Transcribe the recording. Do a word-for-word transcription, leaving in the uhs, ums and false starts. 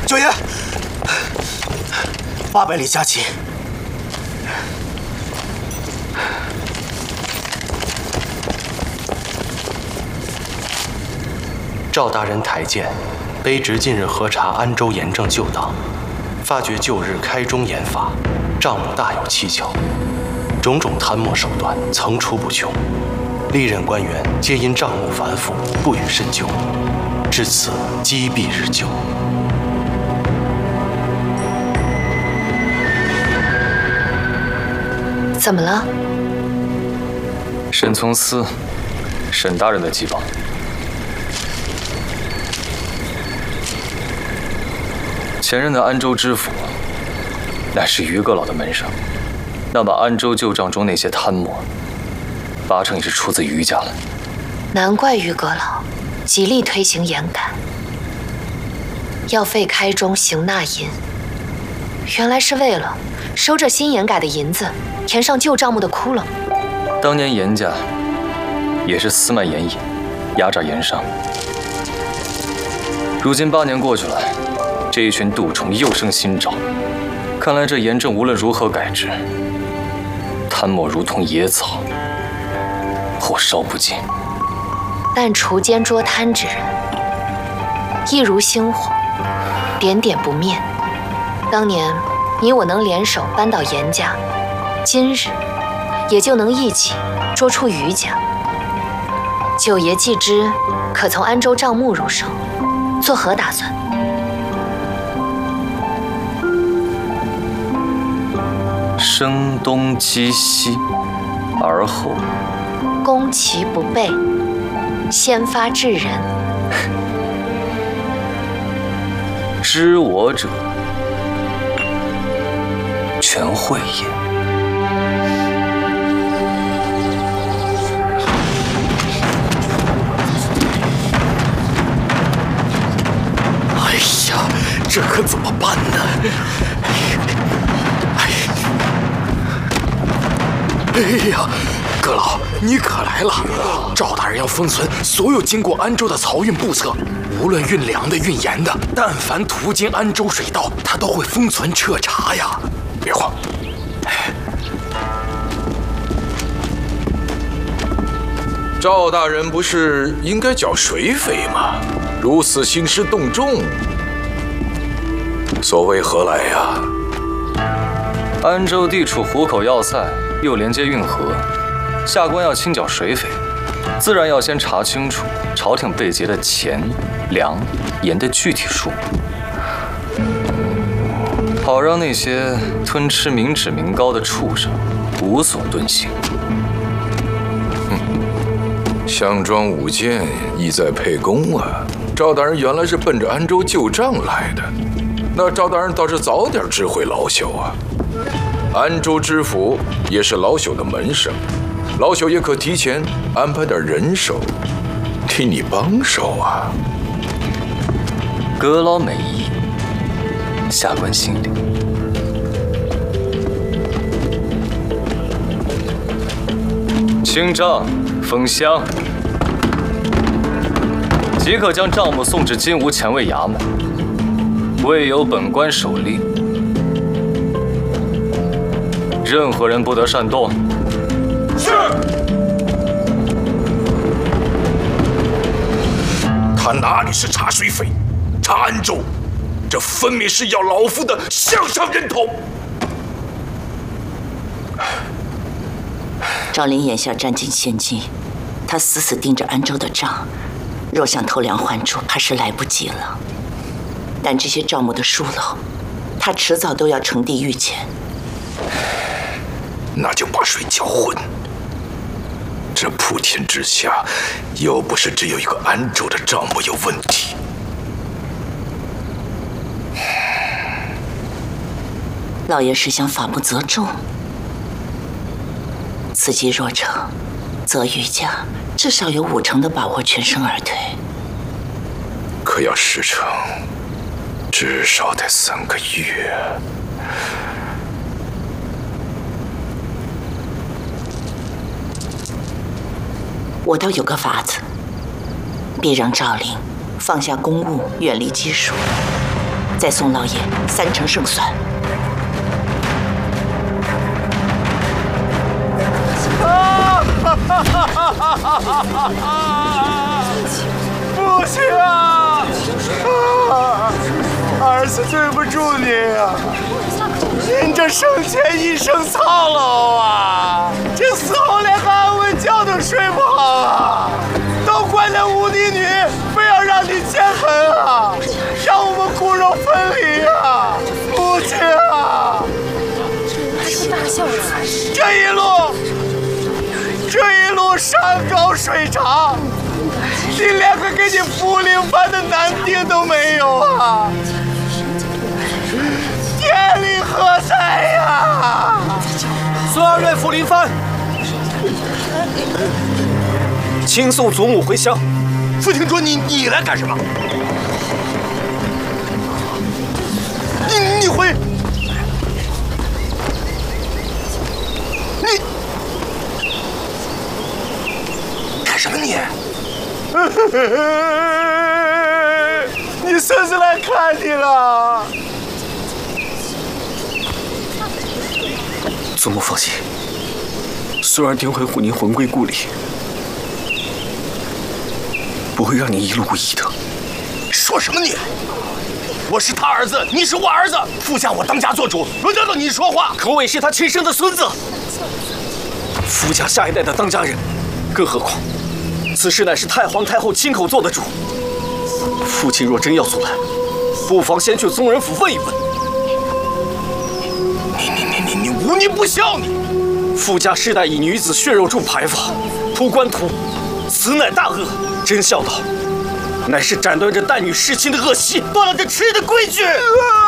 九爷，八百里佳期。 赵大人抬剑，卑职近日核查安州盐政旧档，发觉旧日开中盐法，账目大有蹊跷，种种贪墨手段层出不穷，历任官员皆因账目繁复，不予深究，至此积弊日久。 怎么了？ 沈从思，沈大人的急报。前任的安州知府，乃是于阁老的门生，那么安州旧账中那些贪墨，八成也是出自于家了。 难怪于阁老极力推行盐改，要废开中行纳银，原来是为了收这新盐改的银子，填上旧账目的窟窿。 当年严家也是私卖盐引，压榨盐商。如今八年过去了，这一群蠹虫又生新招。看来这盐政无论如何改制，贪墨如同野草，火烧不尽。 但除奸捉贪之人，亦如星火，点点不灭。当年你我能联手扳倒严家，今日也就能一起捉出于家。九爷既知可从安州账目入手，作何打算？ 声东击西，而后攻其不备，先发制人。 知我者，全会也。 哎呀，这可怎么办呢？哎呀，阁老，你可来了！赵大人要封存所有经过安州的漕运布册，无论运粮的、运盐的，但凡途经安州水道，他都会封存彻查呀。别慌。 赵大人不是应该缴水费吗？如此兴师动众，所谓何来呀？ 安州地处湖口要塞，又连接运河，下官要清缴水费，自然要先查清楚朝廷被劫的钱、粮、盐的具体数目，好让那些吞吃民脂民膏的畜生无所遁形。 项庄舞剑，意在沛公啊！赵大人原来是奔着安州旧账来的，那赵大人倒是早点知会老朽啊！安州知府也是老朽的门生，老朽也可提前安排点人手，替你帮手啊！ 阁老美意，下官心领。清账，封箱，即可将账目送至金吾前卫衙门。未有本官手令，任何人不得擅动。 是。他哪里是查水匪，查安州，这分明是要老夫的项上人头。 赵林眼下占尽先机，他死死盯着安州的账，若想偷梁换柱，怕是来不及了。但这些账目的疏漏，他迟早都要呈递御前。 那就把水搅浑。这普天之下，又不是只有一个安州的账目有问题。 老爷是想法不责众。此计若成，则于家至少有五成的把握全身而退。 可要事成，至少得三个月。 我倒有个法子，必让赵林放下公务，远离基数， 在宋老爷三成胜算。 啊！父亲啊！啊！儿子对不住您啊！您这生前一生操劳啊，这死后连个安稳觉都睡不好啊！都怪那忤逆女，非要让你迁坟啊，让我们骨肉分离啊！父亲啊！ 大孝子， 这一路，这一路山高水长，你连个给你扶灵幡的男丁都没有啊！天理何在呀？ 孙二愿扶灵幡，亲送祖母回乡。 傅听说你你来干什么？你你回，你干什么你？你孙子来看你了。 祖母放心，孙儿定会护您魂归故里，不会让您一路无遗的。 说什么你？我是他儿子，你是我儿子，父家我当家做主，轮得到你说话？ 可我也是他亲生的孙子，夫家下一代的当家人，更何况此事乃是太皇太后亲口做的主。父亲若真要阻拦，不妨先去宗人府问一问。 你你你你你无逆不孝你！ 傅家世代以女子血肉铸牌坊，图官图，此乃大恶。真孝道，乃是斩断这旦女侍亲的恶习，断了这吃的规矩。啊